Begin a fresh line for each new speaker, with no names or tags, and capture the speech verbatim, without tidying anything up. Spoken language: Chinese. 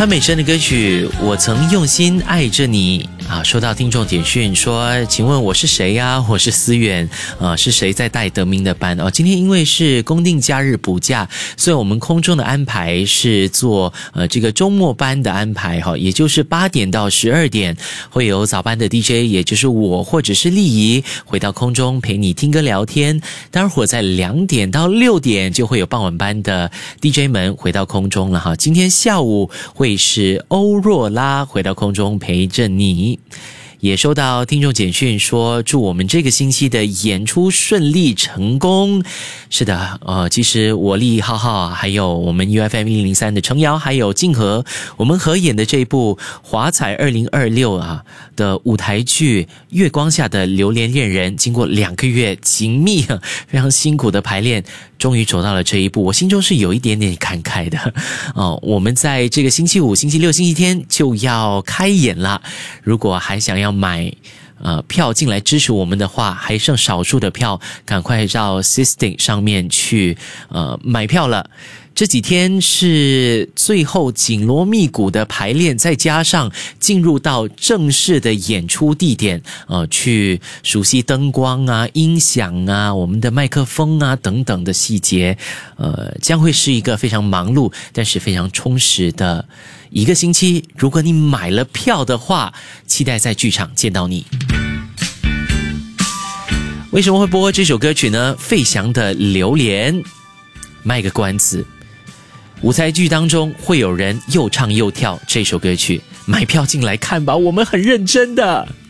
潘美生的歌曲我曾用心爱着你啊，收到听众简讯说，请问我是谁呀、啊？我是思远啊，是谁在带德明的班哦？今天因为是公定假日补假，所以我们空中的安排是做呃这个周末班的安排哈，也就是八点到十二点会有早班的 D J， 也就是我或者是丽仪回到空中陪你听歌聊天。待会儿在两点到六点就会有傍晚班的 D J 们回到空中了哈。今天下午会是欧若拉回到空中陪着你。也收到听众简讯说，祝我们这个星期的演出顺利成功。是的，呃，其实我丽浩浩还有我们 U F M 一零零三的程瑶还有静和，我们合演的这部华彩二零二六啊的舞台剧《月光下的榴莲恋人》，经过两个月紧密非常辛苦的排练，终于走到了这一步，我心中是有一点点感慨的哦。我们在这个星期五、星期六、星期天就要开演了，如果还想要买呃票进来支持我们的话，还剩少数的票，赶快到 Sisting 上面去呃买票了。这几天是最后紧锣密鼓的排练，再加上进入到正式的演出地点，呃，去熟悉灯光啊、音响啊、我们的麦克风啊等等的细节，呃，将会是一个非常忙碌，但是非常充实的一个星期。如果你买了票的话，期待在剧场见到你。为什么会播这首歌曲呢？费翔的《榴莲》。卖个关子，舞台剧当中会有人又唱又跳这首歌曲，买票进来看吧，我们很认真的。